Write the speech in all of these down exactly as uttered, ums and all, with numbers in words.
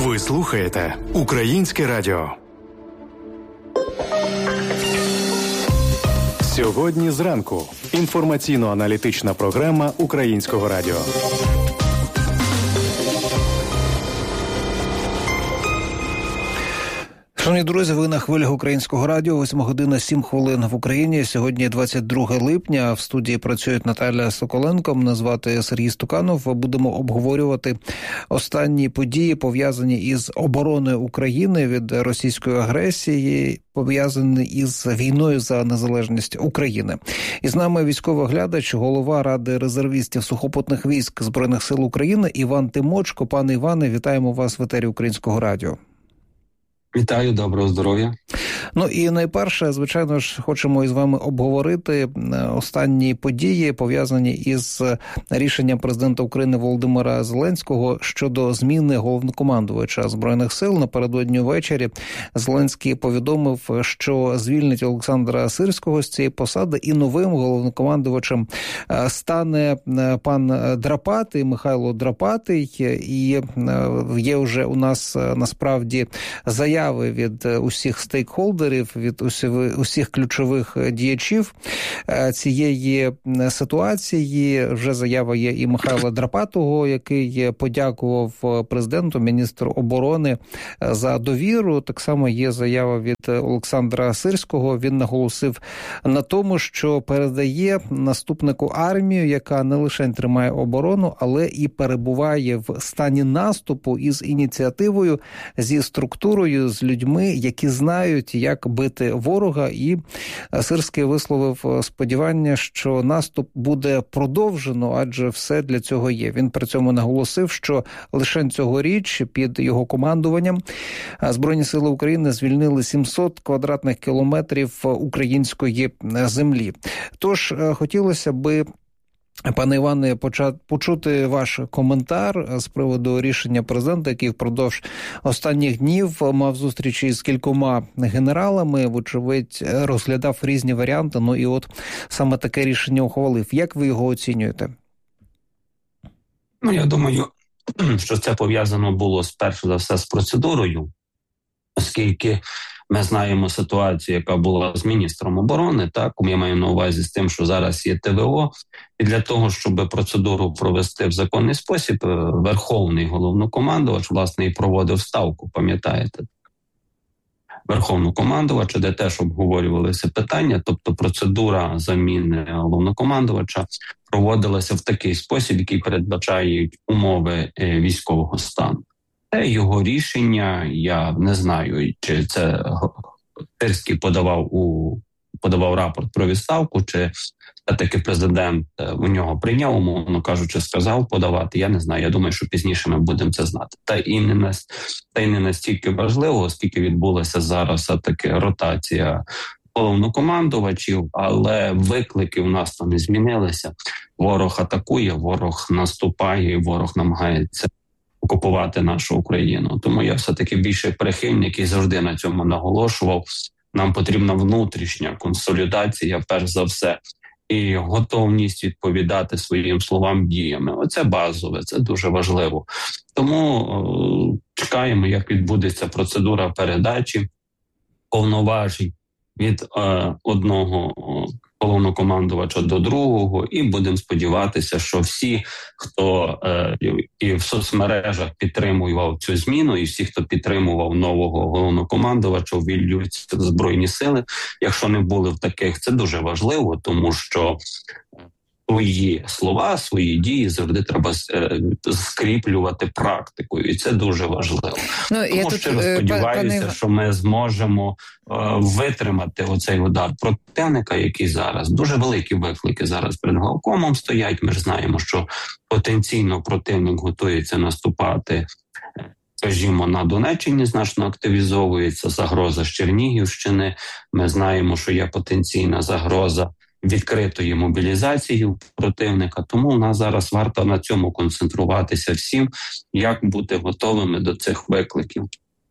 Ви слухаєте Українське радіо. Сьогодні зранку. Інформаційно-аналітична програма Українського радіо. Шановні друзі, ви на хвилях Українського радіо, восьма година сім хвилин в Україні. Сьогодні двадцять друге липня. В студії працюють Наталя Соколенко, мене звати Сергій Стуканов. Будемо обговорювати останні події, пов'язані із обороною України від російської агресії, пов'язані із війною за незалежність України. І з нами військовий оглядач, голова Ради резервістів сухопутних військ Збройних сил України Іван Тимочко. Пане Іване, вітаємо вас в етері Українського радіо. Вітаю, доброго здоров'я. Ну і найперше, звичайно ж, хочемо із вами обговорити останні події, пов'язані із рішенням президента України Володимира Зеленського щодо зміни головнокомандувача Збройних сил. Напередодні ввечері Зеленський повідомив, що звільнить Олександра Сирського з цієї посади, і новим головнокомандувачем стане пан Драпатий, Михайло Драпатий. І є вже у нас насправді заяви від усіх стейкхолдерів, від усіх ключових діячів цієї ситуації. Вже заява є і Михайла Драпатого, який подякував президенту, міністру оборони за довіру. Так само є заява від Олександра Сирського. Він наголосив на тому, що передає наступнику армію, яка не лише тримає оборону, але і перебуває в стані наступу із ініціативою, зі структурою, з людьми, які знають, як бити ворога. І Сирський висловив сподівання, що наступ буде продовжено, адже все для цього є. Він при цьому наголосив, що лише цьогоріч під його командуванням Збройні сили України звільнили сімсот квадратних кілометрів української землі. Тож хотілося би, пане Іване, почути ваш коментар з приводу рішення президента, який впродовж останніх днів мав зустрічі з кількома генералами, вочевидь, розглядав різні варіанти, ну і от саме таке рішення ухвалив. Як ви його оцінюєте? Ну, я думаю, що це пов'язано було, спершу за все, з процедурою, оскільки ми знаємо ситуацію, яка була з міністром оборони, так, я маю на увазі з тим, що зараз є ТВО, і для того, щоб процедуру провести в законний спосіб, Верховний головнокомандувач, власне, і проводив ставку, пам'ятаєте? Верховнокомандувача, де теж обговорювалися питання, тобто процедура заміни головнокомандувача проводилася в такий спосіб, який передбачає умови військового стану. Це його рішення, я не знаю, чи це Сирський подавав у подавав рапорт про відставку, чи все-таки президент у нього прийняв, умовно кажучи, сказав подавати, я не знаю, я думаю, що пізніше ми будемо це знати. Та і не, на, та й не настільки важливо, оскільки відбулася зараз все-таки ротація головнокомандувачів, але виклики в нас там не змінилися. Ворог атакує, ворог наступає, ворог намагається окупувати нашу Україну. Тому я все-таки більше прихильник і завжди на цьому наголошував. Нам потрібна внутрішня консолідація, перш за все, і готовність відповідати своїм словам діями. Оце базове, це дуже важливо. Тому е- чекаємо, як відбудеться процедура передачі повноважень від е- одного головнокомандувача до другого, і будемо сподіватися, що всі, хто е, і в соцмережах підтримував цю зміну, і всі, хто підтримував нового головнокомандувача, увіллюються в Збройні сили, якщо не були в таких, це дуже важливо, тому що свої слова, свої дії завжди треба е, скріплювати практикою, і це дуже важливо. Ну, я Тому щиро сподіваюся, пане... що ми зможемо е, витримати оцей удар противника, який зараз, дуже великі виклики зараз перед главкомом стоять. Ми ж знаємо, що потенційно противник готується наступати, скажімо, на Донеччині значно активізовується загроза з Чернігівщини. Ми знаємо, що є потенційна загроза відкритої мобілізації противника. Тому у нас зараз варто на цьому концентруватися всім, як бути готовими до цих викликів.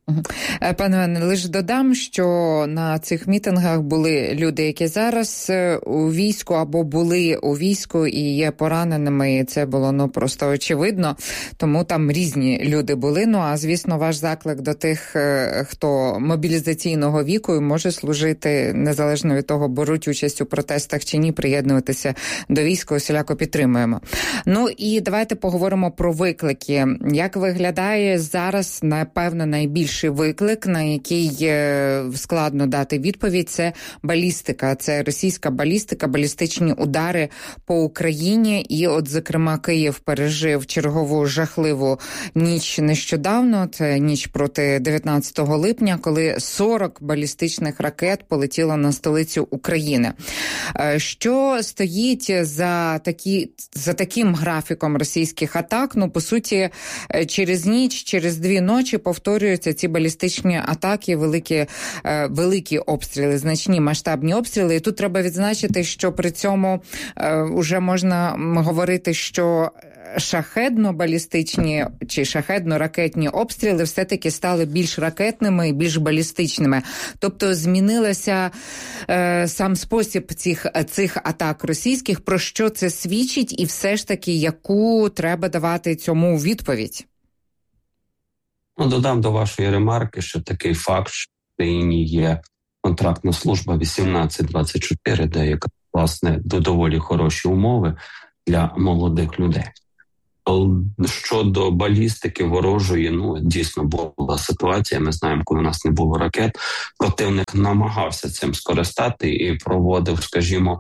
Пане Іване, лише додам, що на цих мітингах були люди, які зараз у війську або були у війську і є пораненими, і це було ну просто очевидно, тому там різні люди були. Ну, а звісно, ваш заклик до тих, хто мобілізаційного віку і може служити, незалежно від того, беруть участь у протестах чи ні, приєднуватися до війська, усіляко підтримуємо. Ну і давайте поговоримо про виклики. Як виглядає зараз, напевно, найбільше виклик, на який складно дати відповідь, це балістика. Це російська балістика, балістичні удари по Україні. І от, зокрема, Київ пережив чергову жахливу ніч нещодавно. Це ніч проти дев'ятнадцятого липня, коли сорок балістичних ракет полетіло на столицю України. Що стоїть за, такі, за таким графіком російських атак? Ну, по суті, через ніч, через дві ночі повторюються ці балістичні атаки, великі, великі обстріли, значні масштабні обстріли. І тут треба відзначити, що при цьому вже можна говорити, що шахедно-балістичні чи шахедно-ракетні обстріли все-таки стали більш ракетними і більш балістичними. Тобто змінилося е, сам спосіб цих, цих атак російських. Про що це свідчить і все ж таки, яку треба давати цьому відповідь? Ну, додам до вашої ремарки, що такий факт, що в країні є контрактна служба вісімнадцять двадцять чотири, де є, власне, доволі хороші умови для молодих людей. Щодо балістики ворожої, ну, дійсно була ситуація, ми знаємо, коли у нас не було ракет, противник намагався цим скористати і проводив, скажімо,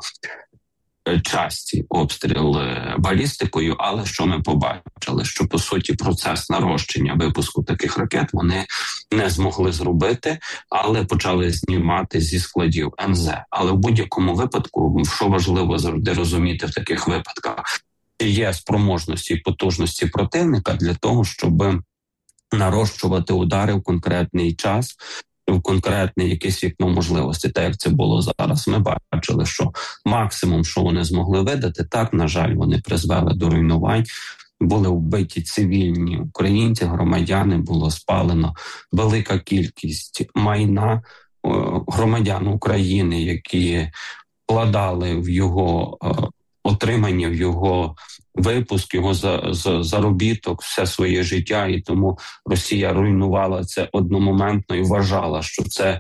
часті обстріли балістикою, але що ми побачили? Що, по суті, процес нарощення випуску таких ракет вони не змогли зробити, але почали знімати зі складів ен зет. Але в будь-якому випадку, що важливо завжди розуміти в таких випадках, є спроможності і потужності противника для того, щоб нарощувати удари в конкретний час, в конкретне якесь вікно можливості, так як це було зараз. Ми бачили, що максимум, що вони змогли видати, так, на жаль, вони призвели до руйнувань, були вбиті цивільні українці, громадяни, було спалено велика кількість майна громадян України, які вкладали в його отримання, в його випуск, його за, за, заробіток, все своє життя, і тому Росія руйнувала це одномоментно і вважала, що це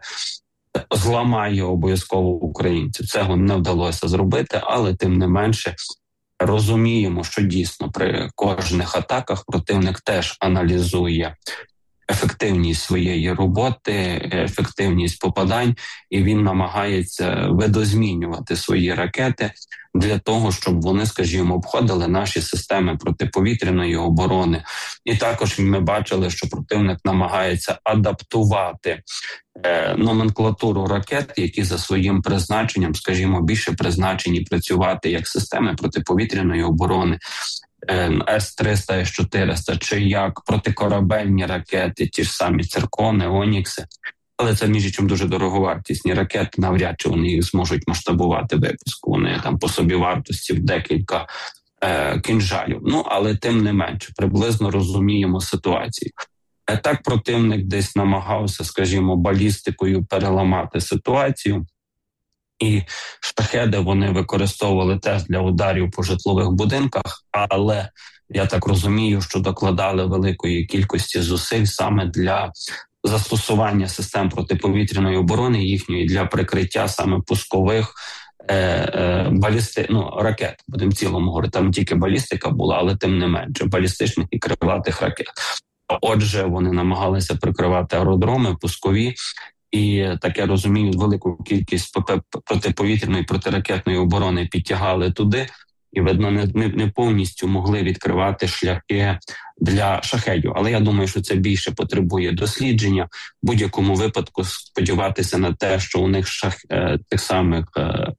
зламає обов'язково українців. Цього не вдалося зробити, але тим не менше розуміємо, що дійсно при кожних атаках противник теж аналізує ефективність своєї роботи, ефективність попадань, і він намагається видозмінювати свої ракети для того, щоб вони, скажімо, обходили наші системи протиповітряної оборони. І також ми бачили, що противник намагається адаптувати е, номенклатуру ракет, які за своїм призначенням, скажімо, більше призначені працювати як системи протиповітряної оборони, С триста, С чотириста, чи як протикорабельні ракети, ті ж самі циркони, онікси. Але це, між іншим, дуже дороговартісні ракети, навряд чи вони їх зможуть масштабувати випуск. Вони там по собі вартості в декілька е, кінжалів. Ну, але тим не менше, приблизно розуміємо ситуацію. Е, так противник десь намагався, скажімо, балістикою переламати ситуацію. І шахеди вони використовували теж для ударів по житлових будинках, але я так розумію, що докладали великої кількості зусиль саме для застосування систем протиповітряної оборони їхньої для прикриття саме пускових е, е, балісти, ну, ракет. Будемо в цілому говорити, там тільки балістика була, але тим не менше, балістичних і крилатих ракет. Отже, вони намагалися прикривати аеродроми, пускові, і, так я розумію, велику кількість протиповітряної, протиракетної оборони підтягали туди, і, видно, не, не, не повністю могли відкривати шляхи для шахедів. Але я думаю, що це більше потребує дослідження. В будь-якому випадку сподіватися на те, що у них шах, е, тих самих е,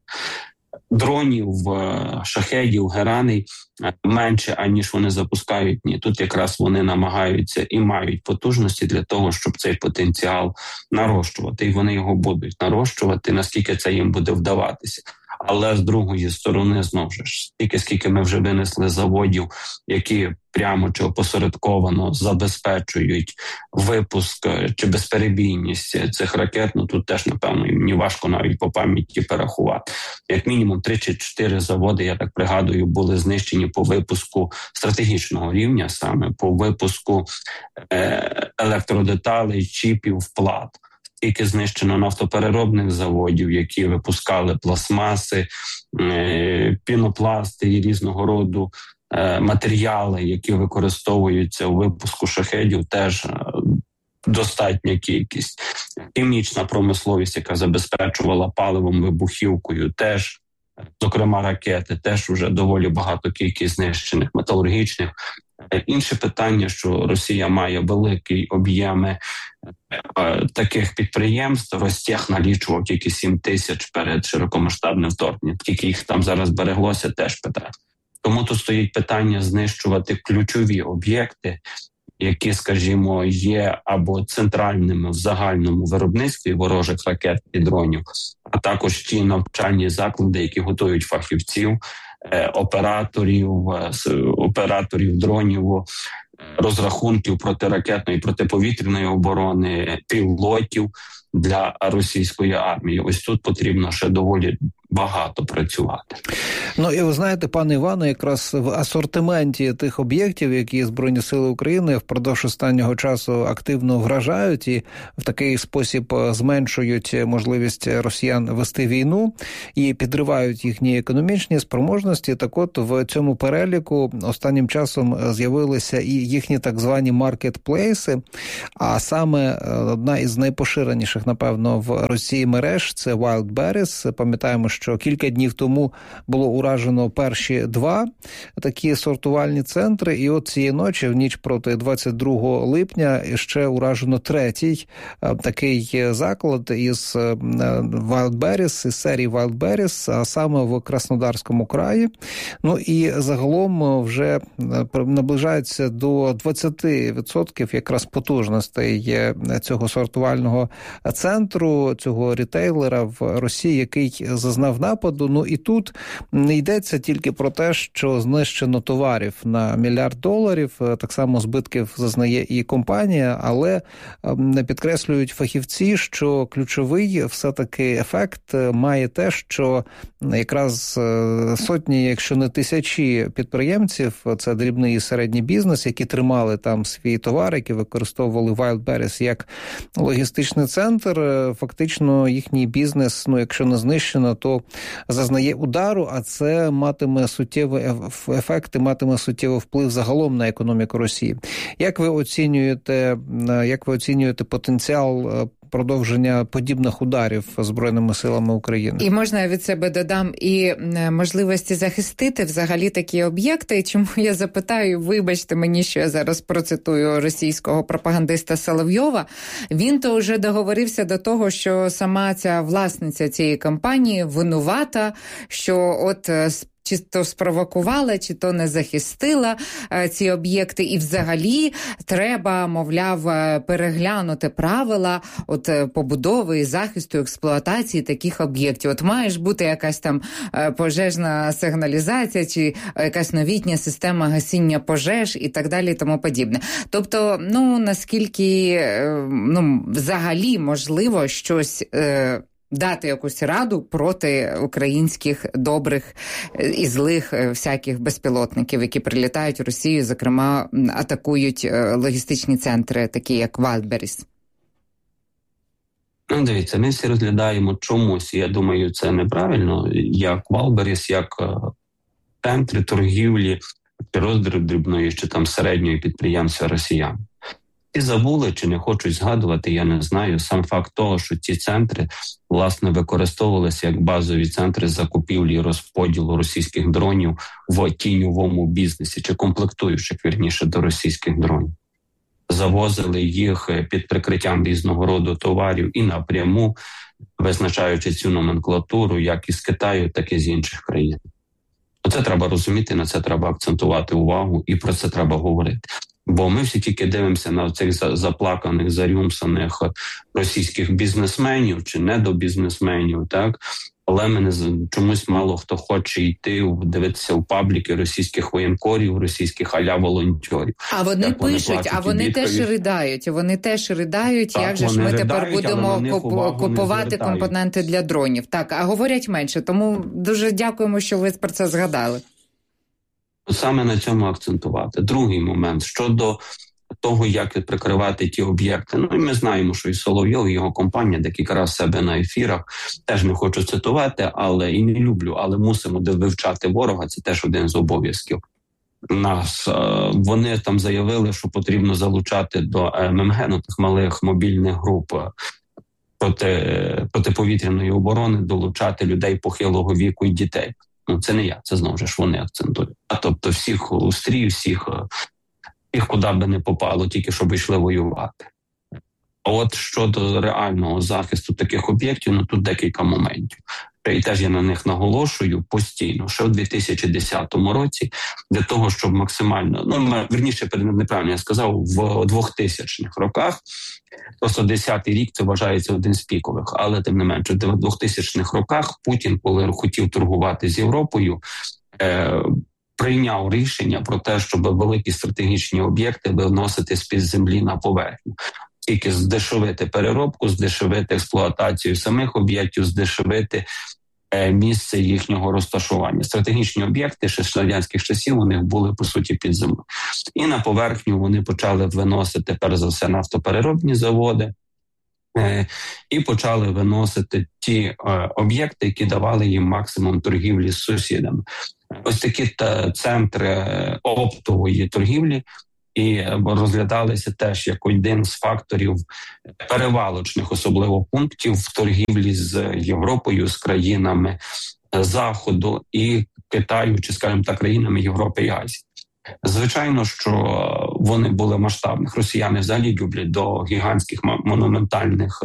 дронів, е, шахедів, гераней е, менше, аніж вони запускають. Ні, тут якраз вони намагаються і мають потужності для того, щоб цей потенціал нарощувати. І вони його будуть нарощувати, наскільки це їм буде вдаватися. Але з другої сторони, знову ж, стільки, скільки ми вже винесли заводів, які прямо чи опосередковано забезпечують випуск чи безперебійність цих ракет, ну тут теж, напевно, мені важко навіть по пам'яті перерахувати. Як мінімум три чи чотири заводи, я так пригадую, були знищені по випуску стратегічного рівня, саме по випуску е- електродеталей, чіпів, плат. Скільки знищено нафтопереробних заводів, які випускали пластмаси, е- пінопласти і різного роду е- матеріали, які використовуються у випуску шахедів, теж е- достатня кількість. Хімічна промисловість, яка забезпечувала паливом, вибухівкою, теж, зокрема ракети, теж вже доволі багато кількість знищених, металургічних. Інше питання, що Росія має великий об'єми е, таких підприємств. Ростех налічував тільки сім тисяч перед широкомасштабним вторгненням. Тільки їх там зараз береглося, теж питання. Тому тут стоїть питання знищувати ключові об'єкти, які, скажімо, є або центральними в загальному виробництві ворожих ракет і дронів, а також ті навчальні заклади, які готують фахівців, операторів, операторів дронів, розрахунків протиракетної, протиповітряної оборони, пілотів для російської армії. Ось тут потрібно ще доволі багато працювати. Ну і ви знаєте, пане Іване, якраз в асортименті тих об'єктів, які Збройні Сили України впродовж останнього часу активно вражають і в такий спосіб зменшують можливість росіян вести війну і підривають їхні економічні спроможності, так от в цьому переліку останнім часом з'явилися і їхні так звані маркетплейси, а саме одна із найпоширеніших, напевно, в Росії мереж – це Wildberries. Пам'ятаємо, що кілька днів тому було уражено перші два такі сортувальні центри, і от цієї ночі, в ніч проти двадцять другого липня, ще уражено третій такий заклад із Wildberries, із серії Wildberries, а саме в Краснодарському краї. Ну і загалом вже наближається до двадцять відсотків якраз потужностей цього сортувального центру, цього рітейлера в Росії, який зазнав нападу. Ну і тут не йдеться тільки про те, що знищено товарів на мільярд доларів, так само збитків зазнає і компанія, але підкреслюють фахівці, що ключовий все-таки ефект має те, що якраз сотні, якщо не тисячі підприємців, це дрібний і середній бізнес, які тримали там свій товар, які використовували Wildberries як логістичний центр, фактично їхній бізнес, ну якщо не знищено, то зазнає удару, а це матиме суттєвий ефект і матиме суттєвий вплив загалом на економіку Росії. Як ви оцінюєте, як ви оцінюєте потенціал продовження подібних ударів Збройними силами України? І можна я від себе додам і можливості захистити взагалі такі об'єкти. Чому я запитаю, вибачте мені, що я зараз процитую російського пропагандиста Соловйова, він то вже договорився до того, що сама ця власниця цієї компанії винувата, що от чи то спровокувала, чи то не захистила е, ці об'єкти. І взагалі треба, мовляв, переглянути правила от побудови і захисту, експлуатації таких об'єктів. От має ж бути якась там е, пожежна сигналізація, чи якась новітня система гасіння пожеж і так далі, і тому подібне. Тобто, ну, наскільки, е, ну, взагалі можливо щось е, дати якусь раду проти українських добрих і злих всяких безпілотників, які прилітають в Росію, зокрема, атакують логістичні центри, такі як Wildberries? Ну, дивіться, ми всі розглядаємо чомусь, я думаю, це неправильно, як Wildberries, як центри торгівлі, чи роздріб дрібної, чи там середньої підприємства росіян. І забули, чи не хочуть згадувати, я не знаю, сам факт того, що ці центри, власне, використовувалися як базові центри закупівлі і розподілу російських дронів в тіньовому бізнесі, чи комплектуючих, вірніше, до російських дронів. Завозили їх під прикриттям різного роду товарів і напряму, визначаючи цю номенклатуру як із Китаю, так і з інших країн. Оце треба розуміти, на це треба акцентувати увагу і про це треба говорити. Бо ми всі тільки дивимося на цих заплаканих, зарюмсаних російських бізнесменів чи недобізнесменів, так? Але мене чомусь мало хто хоче йти дивитися в пабліки російських воєнкорів, російських а-ля волонтерів. А вони як пишуть, вони а вони теж ридають. Вони теж ридають, так, як же ж ми ридають, тепер будемо куп- купувати компоненти для дронів. Так, а говорять менше. Тому дуже дякуємо, що ви про це згадали. Саме на цьому акцентувати. Другий момент щодо того, як прикривати ті об'єкти. Ну, і ми знаємо, що і Соловйов, і його компанія декілька разів себе на ефірах, теж не хочу цитувати, але і не люблю, але мусимо вивчати ворога, це теж один з обов'язків. Нас, вони там заявили, що потрібно залучати до ем ем ге, ну, тих малих мобільних груп проти, протиповітряної оборони, долучати людей похилого віку і дітей. Ну, це не я, це знову ж вони акцентують. А тобто всіх устрій, всіх їх куди би не попало, тільки щоб йшли воювати. А от щодо реального захисту таких об'єктів, ну тут декілька моментів. І теж я на них наголошую постійно, що в дві тисячі десятому році для того, щоб максимально, ну, вірніше, неправильно я сказав, в двохтисячних роках, просто десятий рік це вважається один з пікових, але тим не менше, в двохтисячних роках Путін, коли хотів торгувати з Європою, е- прийняв рішення про те, щоб великі стратегічні об'єкти виносити з-під землі на поверхню. Тільки здешевити переробку, здешевити експлуатацію самих об'єктів, здешевити е, місце їхнього розташування. Стратегічні об'єкти ще з радянських часів у них були, по суті, під землею. І на поверхню вони почали виносити, перш за все, нафтопереробні заводи, е, і почали виносити ті е, об'єкти, які давали їм максимум торгівлі з сусідами. Ось такі та, центри оптової торгівлі і розглядалися теж як один з факторів перевалочних, особливо пунктів в торгівлі з Європою, з країнами Заходу і Китаю, чи, скажімо так, країнами Європи і Азії. Звичайно, що вони були масштабних. Росіяни взагалі люблять до гігантських монументальних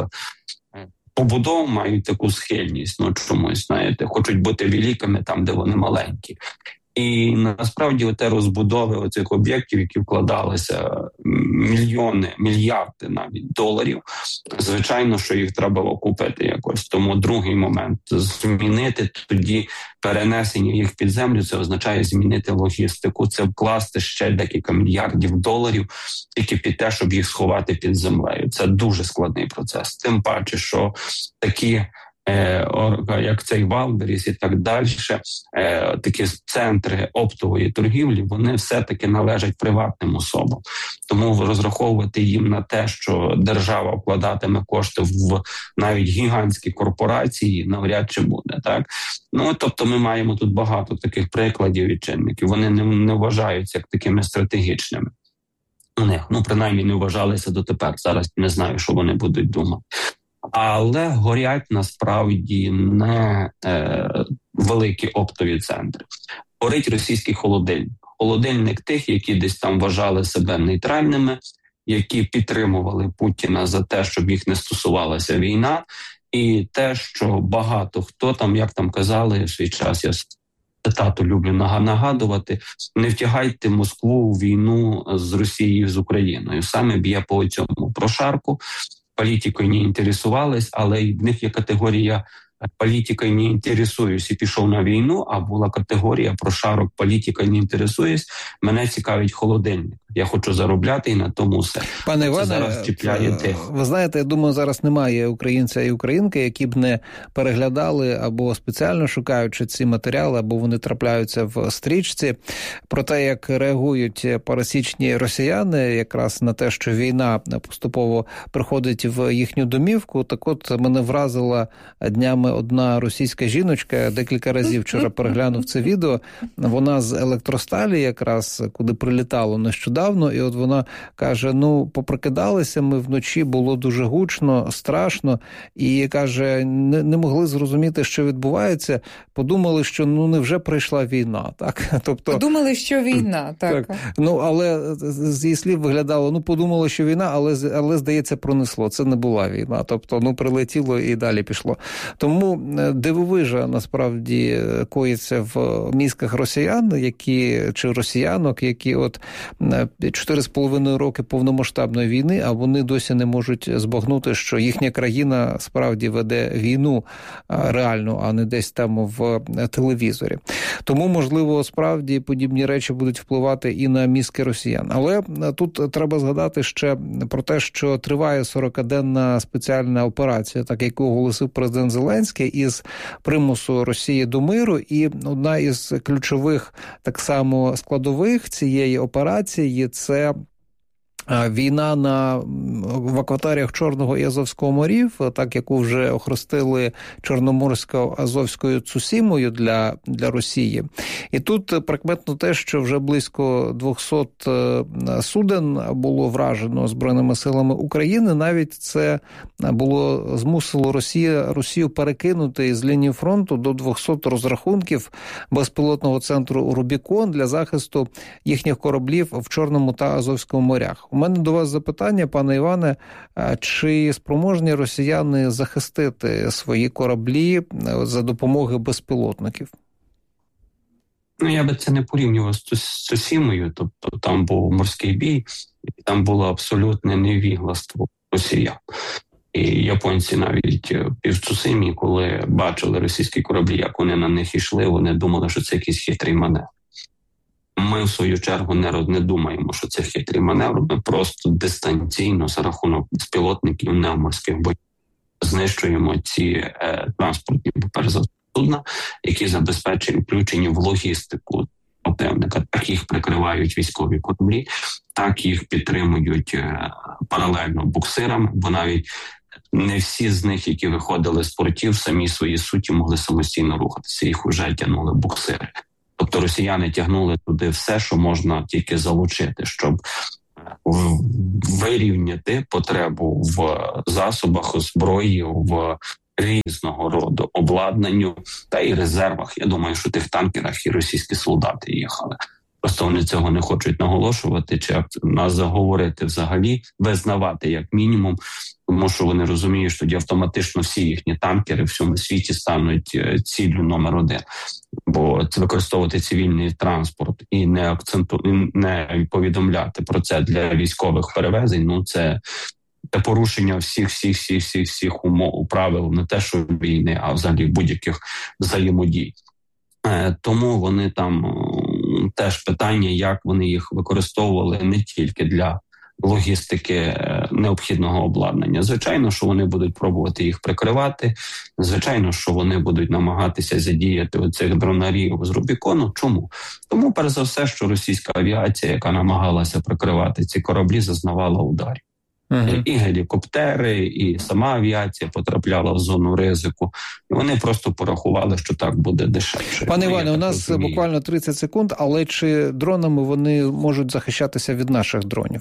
побудов, мають таку схильність, ну чомусь, знаєте, хочуть бути великими там, де вони маленькі. І насправді те розбудови оцих об'єктів, які вкладалися мільйони, мільярди навіть доларів, звичайно, що їх треба окупити якось. Тому другий момент – змінити тоді перенесення їх під землю, це означає змінити логістику, це вкласти ще декілька мільярдів доларів тільки під те, щоб їх сховати під землею. Це дуже складний процес. Тим паче, що такі як цей Валберіс і так далі, такі центри оптової торгівлі, вони все-таки належать приватним особам. Тому розраховувати їм на те, що держава вкладатиме кошти в навіть гігантські корпорації, навряд чи буде. Так? Ну, тобто ми маємо тут багато таких прикладів і чинників. Вони не, не вважаються як такими стратегічними. Вони, ну, принаймні, не вважалися дотепер. Зараз не знаю, що вони будуть думати. Але горять насправді не е, великі оптові центри. Горить російський холодильник. Холодильник тих, які десь там вважали себе нейтральними, які підтримували Путіна за те, щоб їх не стосувалася війна. І те, що багато хто там, як там казали в свій час, я цитату люблю нагадувати, не втягайте Москву у війну з Росією, з Україною. Саме б'є по цьому прошарку. Політикою не інтересувались, але в них є категорія політикою не інтересуюсь і пішов на війну, а була категорія прошарок політикою не інтересуюсь, мене цікавить холодильник. Я хочу заробляти і на тому все. Пане Іване, ви знаєте, я думаю, зараз немає українця і українки, які б не переглядали або спеціально шукаючи ці матеріали, або вони трапляються в стрічці, про те, як реагують пересічні росіяни якраз на те, що війна поступово приходить в їхню домівку. Так от мене вразила днями одна російська жіночка, декілька разів вчора переглянув це відео, вона з Електросталі якраз, куди прилітало нещодавно, і от вона каже, ну, поприкидалися ми вночі, було дуже гучно, страшно, і каже, не, не могли зрозуміти, що відбувається, подумали, що, ну, невже прийшла війна, так? Тобто, подумали, що війна, так. так. Ну, але з її слів виглядало, ну, подумали, що війна, але, але, здається, пронесло, це не була війна, тобто, ну, прилетіло і далі пішло. Тому дивовижа, насправді, коїться в мізках росіян, які, чи росіянок, які от чотири з половиною роки повномасштабної війни, а вони досі не можуть збагнути, що їхня країна справді веде війну реальну, а не десь там в телевізорі. Тому, можливо, справді подібні речі будуть впливати і на мізки росіян. Але тут треба згадати ще про те, що триває сорокаденна спеціальна операція, так яку оголосив президент Зеленський, із примусу Росії до миру. І одна із ключових так само складових цієї операції – це війна на, в акваторіях Чорного і Азовського морів, так яку вже охрестили Чорноморсько-Азовською Цусімою для, для Росії. І тут прикметно те, що вже близько двісті суден було вражено Збройними силами України. Навіть це було змусило Росію, Росію перекинути з лінії фронту до двісті розрахунків безпілотного центру «Рубікон» для захисту їхніх кораблів в Чорному та Азовському морях. У мене до вас запитання, пане Іване, чи спроможні росіяни захистити свої кораблі за допомогою безпілотників? Ну, я би це не порівнював з Цусімою, тобто там був морський бій, і там було абсолютне невігластво росіян. І японці навіть пів Цусимі, коли бачили російські кораблі, як вони на них йшли, вони думали, що це якийсь хитрий маневр. Ми, в свою чергу, не, не думаємо, що це хитрий маневр. Ми просто дистанційно за рахунок безпілотників неоморських боїв знищуємо ці е, транспортні, перш за все, судна, які забезпечені включені в логістику противника. Так їх прикривають військові кораблі, так їх підтримують е, паралельно буксирам, бо навіть не всі з них, які виходили з портів, самі свої суті могли самостійно рухатися. Їх вже тягнули буксири. Тобто росіяни тягнули туди все, що можна тільки залучити, щоб вирівняти потребу в засобах, у зброї, в різного роду обладнанню та і резервах. Я думаю, що в тих танкерах і російські солдати їхали. Просто вони цього не хочуть наголошувати, чи нас заговорити взагалі, визнавати як мінімум, тому що вони розуміють, що тоді автоматично всі їхні танкери в всьому світі стануть ціллю номер один. Бо це використовувати цивільний транспорт і не акценту, не повідомляти про це для військових перевезень, ну це, це порушення всіх, всіх, всіх, всіх, всіх умов, правил, не те, що війни, а взагалі будь-яких взаємодій. Тому вони там теж питання, як вони їх використовували не тільки для логістики необхідного обладнання. Звичайно, що вони будуть пробувати їх прикривати. Звичайно, що вони будуть намагатися задіяти оцих дронарів з Рубікону. Чому? Тому, перш за все, що російська авіація, яка намагалася прикривати ці кораблі, зазнавала ударів. Uh-huh. І гелікоптери, і сама авіація потрапляла в зону ризику. І вони просто порахували, що так буде дешевше. Пане Іване, у нас розумію. Буквально тридцять секунд, але чи дронами вони можуть захищатися від наших дронів?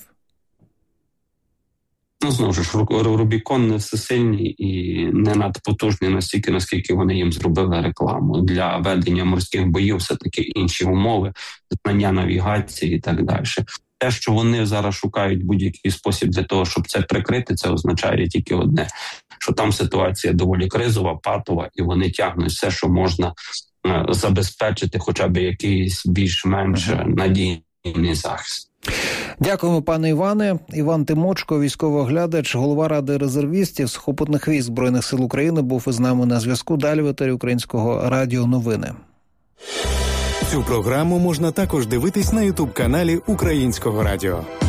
Ну, знову ж, Рубікон не всесильний і не надпотужний настільки, наскільки вони їм зробили рекламу. Для ведення морських боїв все-таки інші умови, знання навігації і так далі. Те, що вони зараз шукають будь-який спосіб для того, щоб це прикрити, це означає тільки одне, що там ситуація доволі кризова, патова, і вони тягнуть все, що можна е, забезпечити хоча б якийсь більш-менш надійний захист. Дякуємо, пане Іване. Іван Тимочко, військовий оглядач, голова Ради резервістів сухопутних військ Збройних сил України, був із нами на зв'язку. Далі в етері Українського радіо новини. Цю програму можна також дивитись на ютуб-каналі Українського радіо.